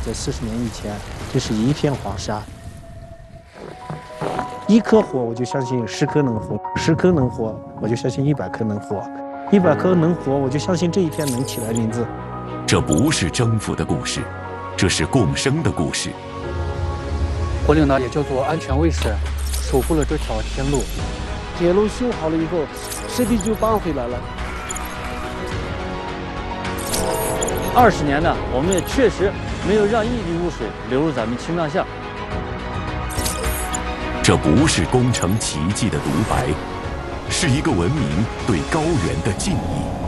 在40年以前，这是一片黄沙。1颗火，我就相信10颗能活；10颗能活，我就相信100颗能活；100颗能活，我就相信这一片能起来林子。 这不是征服的故事，这是共生的故事。 我领导也叫做安全卫士，守护了这条天路。 铁路修好了以后，尸体就搬回来了。 20年呢，我们也确实没有让一滴污水流入咱们青藏巷。 这不是工程奇迹的独白，是一个文明对高原的敬意。